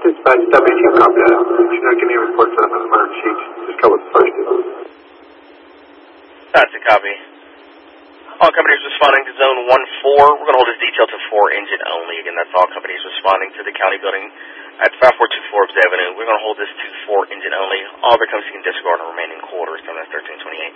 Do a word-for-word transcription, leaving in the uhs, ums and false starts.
Dispatch W two, copy that. If you're not giving me a report for the murder sheet, just go with the first two. That's a copy. All companies responding to zone one four. We're going to hold this detail to four engine only. Again, that's all companies responding to the county building at five four two Forbes Avenue. We're going to hold this to four engine only. All other companies can disregard the remaining quarters. That's thirteen twenty-eight.